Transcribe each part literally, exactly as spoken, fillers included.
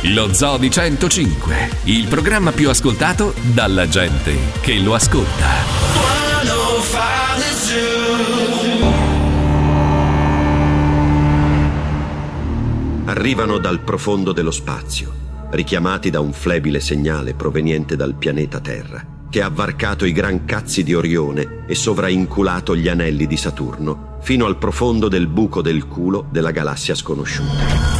Lo Zoo di centocinque, il programma più ascoltato dalla gente che lo ascolta. Arrivano dal profondo dello spazio, richiamati da un flebile segnale proveniente dal pianeta Terra, che ha varcato i gran cazzi di Orione e sovrainculato gli anelli di Saturno fino al profondo del buco del culo della galassia sconosciuta.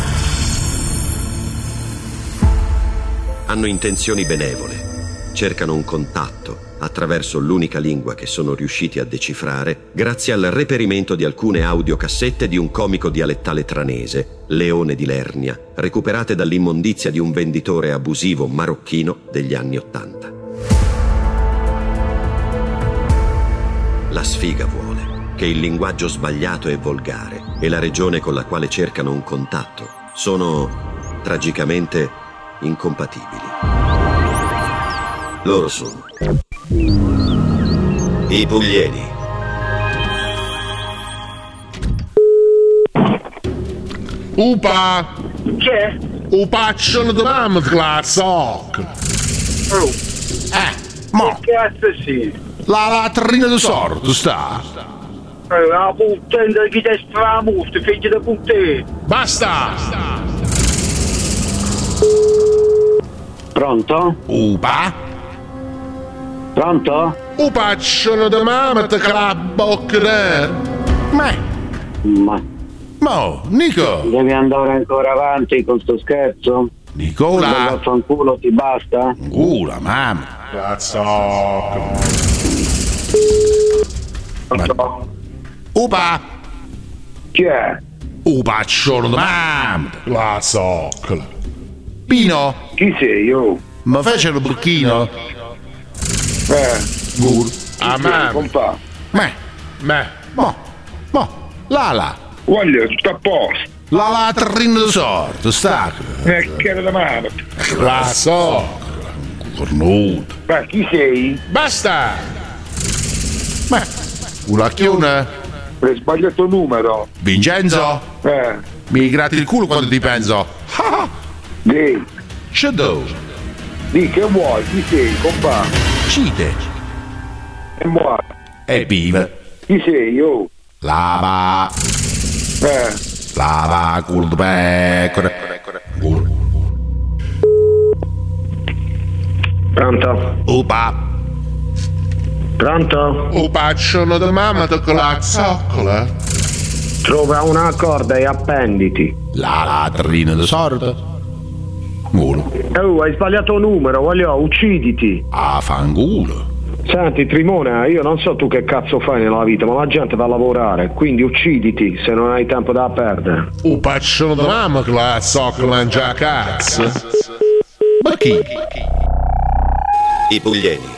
Hanno intenzioni benevole, cercano un contatto attraverso l'unica lingua che sono riusciti a decifrare grazie al reperimento di alcune audiocassette di un comico dialettale tranese, Leone di Lernia, recuperate dall'immondizia di un venditore abusivo marocchino degli anni Ottanta. La sfiga vuole che il linguaggio sbagliato e volgare e la regione con la quale cercano un contatto sono tragicamente incompatibili. Loro sono i Puglieni. Upa! C'è? Upacciano di mamma la soc! Oh, Eh, mo! che cazzo sì? La latrina di sordo sta! Eh, la puttana chi ti stramusto, figlio di puttana! Basta! Pronto? Upa! Pronto? Upacciano di mamma te che la bocca! Ma, Ma mo, Nico! devi andare ancora avanti con sto scherzo? Nicola! Vaffanculo, ti basta? Ula, mamma! Cazzo! Upa! Chi è? Upacciano di mamma! La soc! Pino! Chi sei, oh? Ma fece il burchino? Eh, Gur. Ah, chi sei, mamma! compà? Me! Me! Mo! Mo! Lala! Voglio, tutto a posto! La latrina di sordo, sta! Eh, che era da mano! La so! Cornuto! Ma chi sei? Basta! Ma! Una chiuna? Hai sbagliato numero! Vincenzo? Eh, Mi gratti il culo quando ti penso! Ah! di, Shadow! di che vuoi? Chi sei, compà? Cite! E muore! E vive! Chi sei, oh? Lava! Eh, Lava, culo di pecore! Culo! Pronto? Upa! Pronto? Upacciano di mamma con la zoccola! Trova una corda e appenditi. La latrina di sordo! Culo! Oh, hai sbagliato numero, voglio, ucciditi. A fangulo! Senti, Trimona, io non so tu che cazzo fai nella vita, ma la gente va a lavorare, quindi ucciditi se non hai tempo da perdere. Upacciano di mamma con la zoccola mangia cazzo! Ma chi? I Puglieni.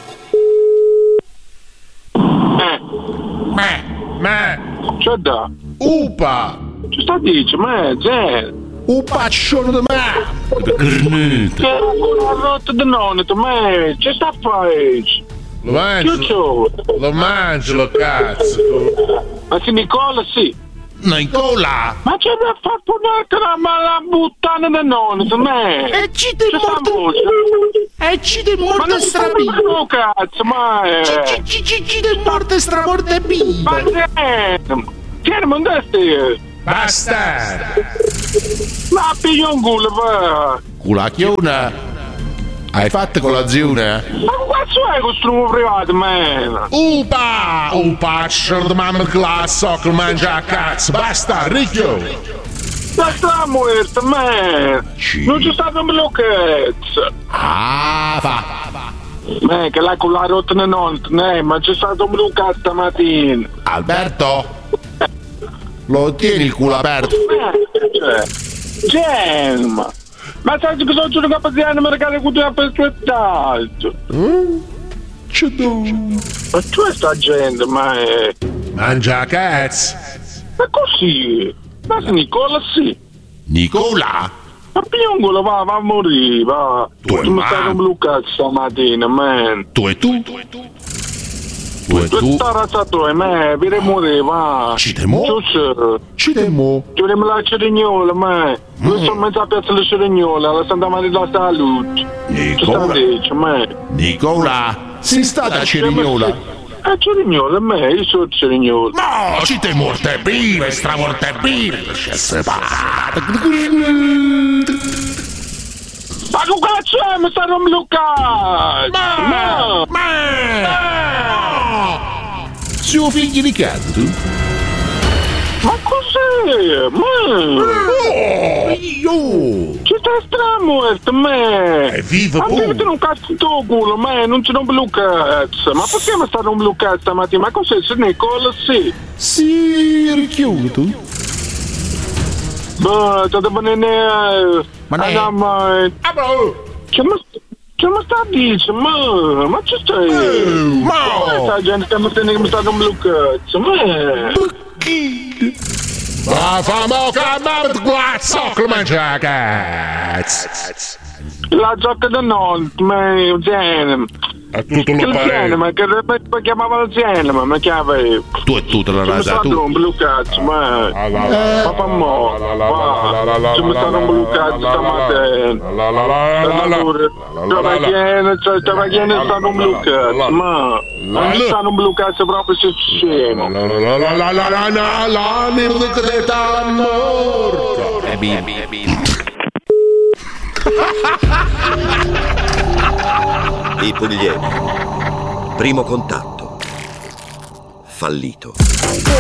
Me! Me! c'è da? Upa! Ci sta a dire, ma c'è? Upacciano di mamma! Cornuto! Che una rotta di nonno, ma ci sta a fare? Lo mangio! Ciuccio! Lo mangio, lo cazzo! Ma se Nicola sì! Nicola! Ma c'è da far punare la mala buttana di nonno, ma E ci ti morto! E ci ti Ma morto non strabivo! sto cazzo, ma Ci ci ci ci ti morto stramorte bive! Ma che? Tieni, ma dove stai? Basta! Ma piglio un culo, va! Culacchiona! Hai fatto colazione? Ma cazzo è questo nuovo privato, man? Upa! Upacciano di mamma con la zoccola mangia a cazzo! Basta, ricchio! Ma sta morto, man! Ci- Non c'è stato un blocchetto! Ah, va! Man, che l'ha con la rotta di nonno, eh, ma c'è stato un blocchetto stamattina! Alberto? Lo tieni il culo aperto? Cioè, Gem! Ma sai che sono giù capaziano a mercare con due aspettato? C'è tu! Ma tu è sta gente, ma è... Mangia a cazzo! Ma così? Ma se Nicola sì! Nicola? Ma Piongolo va, va a morire, va! Tu e mi mamma. stai bloccato stamattina, man! Tu e tu? Tu e tu. Tutta razza tua, me, vire morire, va. Ci temo? Giusto. Ci temo. Ci vogliamo la cerignola, ma. Noi sono mezzo a piazza la cerignola, la Santa Maria della Salute. Ci sta Nicola. dice, ma. Nicola, sei stata a Cerignola? A cerignola, me, io sono cerignola. No, ci te morte vive, stramorte vive. Ma che cazzo è? Mi sta non bloccando! Ma! Ma! Suo figlio di canto? Ma cos'è? Ma! Oh, io! Ci stai stramuerto, me! È vivo Ma pure! ti un cazzo in tuo culo, me! Non ci non bloccazzo! Ma perché mi sta non bloccando stamattina? Ma cos'è? Se Nicola, sì! Sì, richiudo. Boh, ti devo venire... Ma ne- Ah, no, ma... Ah, bro! Che mi... Che mi sta a dire? Ma... Ma ci stai? Ma- Come sta gente che mi sta che mi sta non bloccazzo? Ma... Ma famo camar qua, socco mangia cazzo! La gioca da nord, ma... Genere... A tutto Che lo genere, pare. ma che mi chiamava il genere, ma mi chiamava... Tu e tutta la Ci mi rasa, sta tu. non bloccazzo, ma... Papà mo, va, ci mi sta non bloccazzo stamattina. Stava chiena, stava chiena, sta non bloccazzo, ma... Non sta non bloccazzo proprio se scemo. La la la la la la la la l'età morta. È bim. I Pugliesi. Primo contatto. Fallito.